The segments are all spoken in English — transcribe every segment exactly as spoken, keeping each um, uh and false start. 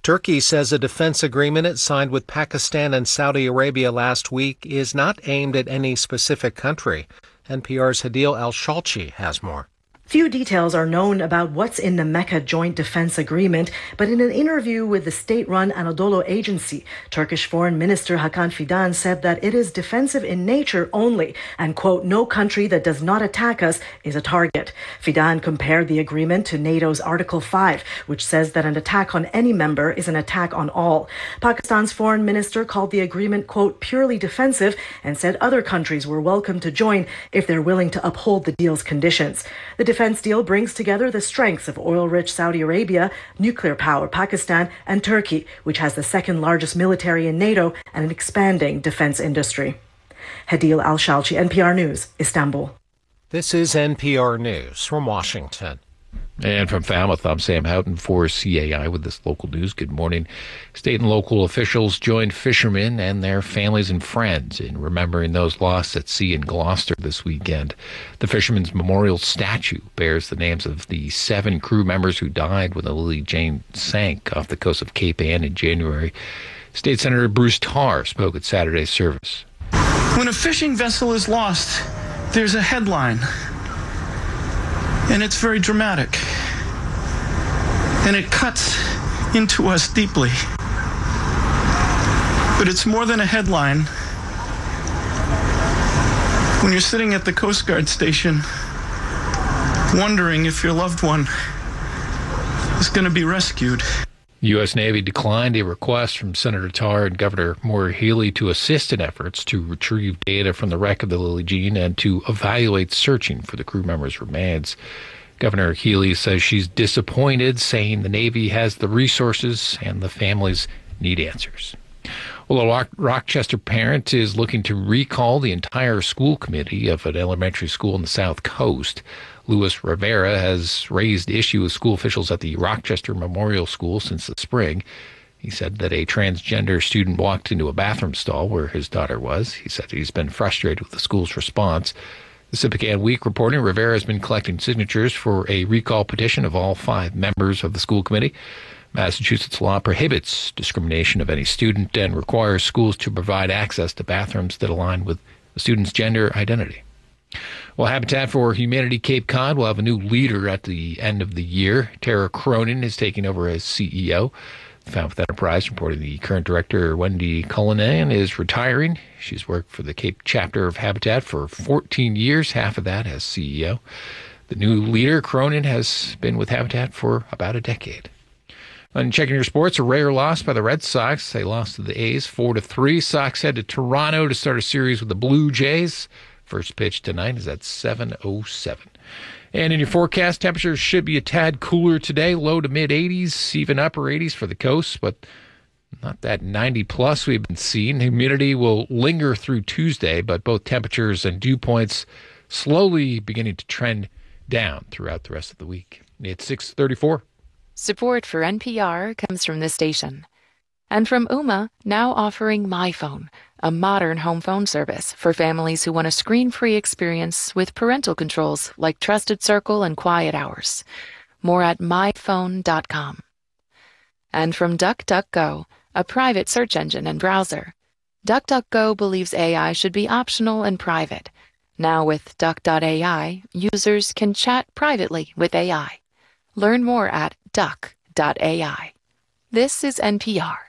Turkey says a defense agreement it signed with Pakistan and Saudi Arabia last week is not aimed at any specific country. N P R's Hadil Al-Shalchi has more. Few details are known about what's in the Mecca Joint Defense Agreement, but in an interview with the state-run Anadolu agency, Turkish Foreign Minister Hakan Fidan said that it is defensive in nature only and, quote, no country that does not attack us is a target. Fidan compared the agreement to NATO's Article five, which says that an attack on any member is an attack on all. Pakistan's foreign minister called the agreement, quote, purely defensive and said other countries were welcome to join if they're willing to uphold the deal's conditions. The defense deal brings together the strengths of oil-rich Saudi Arabia, nuclear power Pakistan, and Turkey, which has the second largest military in NATO and an expanding defense industry. Hadil Al-Shalchi, N P R News, Istanbul. This is N P R News from Washington. And from Falmouth, I'm Sam Houghton for C A I with this local news. Good morning. State and local officials joined fishermen and their families and friends in remembering those lost at sea in Gloucester this weekend. The Fishermen's Memorial statue bears the names of the seven crew members who died when the Lily Jane sank off the coast of Cape Ann in January. State Senator Bruce Tarr spoke at Saturday's service. When a fishing vessel is lost, there's a headline. And it's very dramatic. And it cuts into us deeply. But it's more than a headline. When you're sitting at the Coast Guard station, wondering if your loved one is going to be rescued. U S. Navy declined a request from Senator Tarr and Governor Maura Healey to assist in efforts to retrieve data from the wreck of the Lily Jean and to evaluate searching for the crew members' remains. Governor Healey says she's disappointed, saying the Navy has the resources and the families need answers. Well, a Rock- Rochester parent is looking to recall the entire school committee of an elementary school on the South Coast. Luis Rivera has raised the issue with school officials at the Rochester Memorial School since the spring. He said that a transgender student walked into a bathroom stall where his daughter was. He said he's been frustrated with the school's response. The Spokane Week reporting Rivera has been collecting signatures for a recall petition of all five members of the school committee. Massachusetts law prohibits discrimination of any student and requires schools to provide access to bathrooms that align with a student's gender identity. Well, Habitat for Humanity Cape Cod will have a new leader at the end of the year. Tara Cronin is taking over as C E O. Falmouth Enterprise reporting the current director, Wendy Cullinan, is retiring. She's worked for the Cape chapter of Habitat for fourteen years, half of that as C E O. The new leader, Cronin, has been with Habitat for about a decade. And checking your sports, a rare loss by the Red Sox. They lost to the A's four to three. Sox head to Toronto to start a series with the Blue Jays. First pitch tonight is at seven oh seven. And in your forecast, temperatures should be a tad cooler today, low to mid eighties, even upper eighties for the coast, but not that ninety plus we've been seeing. Humidity will linger through Tuesday, but both temperatures and dew points slowly beginning to trend down throughout the rest of the week. It's six thirty-four. Support for N P R comes from this station. And from Ooma, now offering MyPhone, a modern home phone service for families who want a screen-free experience with parental controls like Trusted Circle and Quiet Hours. More at my phone dot com. And from DuckDuckGo, a private search engine and browser. DuckDuckGo believes A I should be optional and private. Now with Duck dot A I, users can chat privately with A I. Learn more at Duck dot A I. This is N P R.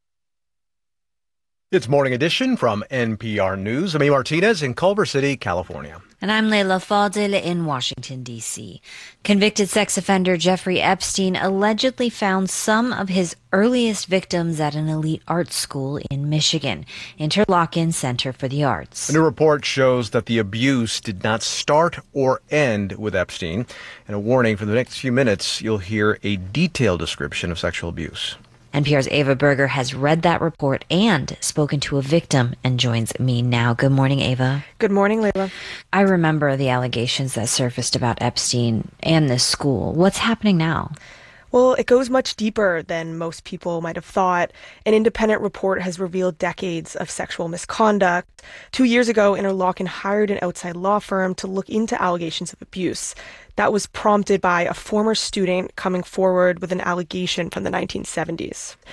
It's Morning Edition from N P R News. I'm A. Martinez in Culver City, California. And I'm Leila Fadil in Washington, D C Convicted sex offender Jeffrey Epstein allegedly found some of his earliest victims at an elite art school in Michigan, Interlochen Center for the Arts. A new report shows that the abuse did not start or end with Epstein. And a warning, for the next few minutes, you'll hear a detailed description of sexual abuse. N P R's Ava Berger has read that report and spoken to a victim and joins me now. Good morning, Ava. Good morning, Leila. I remember the allegations that surfaced about Epstein and this school. What's happening now? Well, it goes much deeper than most people might have thought. An independent report has revealed decades of sexual misconduct. Two years ago, Interlochen hired an outside law firm to look into allegations of abuse. That was prompted by a former student coming forward with an allegation from the nineteen seventies.